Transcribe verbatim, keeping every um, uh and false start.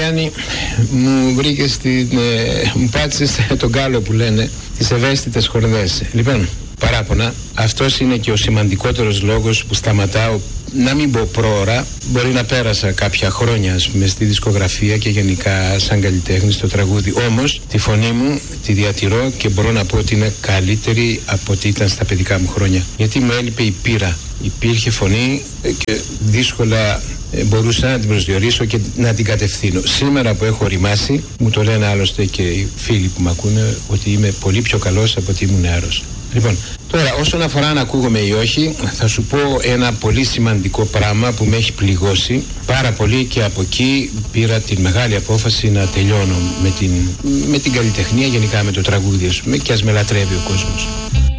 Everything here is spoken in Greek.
Γιάννη, μου βρήκε στην, ε, μου πάτησες τον κάλο που λένε, τις ευαίσθητες χορδές. Λοιπόν, παράπονα, αυτός είναι και ο σημαντικότερος λόγος που σταματάω, να μην πω πρόωρα, μπορεί να πέρασα κάποια χρόνια με στη δισκογραφία και γενικά σαν καλλιτέχνη στο τραγούδι. Όμως τη φωνή μου τη διατηρώ και μπορώ να πω ότι είναι καλύτερη από ό,τι ήταν στα παιδικά μου χρόνια. Γιατί μου έλειπε η πείρα. Υπήρχε φωνή και δύσκολα μπορούσα να την προσδιορίσω και να την κατευθύνω. Σήμερα που έχω οριμάσει, μου το λένε άλλωστε και οι φίλοι που με ακούνε, ότι είμαι πολύ πιο καλός από ότι ήμουν νεαρός. Λοιπόν, τώρα όσον αφορά αν ακούγομαι ή όχι, θα σου πω ένα πολύ σημαντικό πράγμα που με έχει πληγώσει πάρα πολύ και από εκεί πήρα την μεγάλη απόφαση να τελειώνω με την, με την καλλιτεχνία, γενικά με το τραγούδι, και ας με λατρεύει ο κόσμος.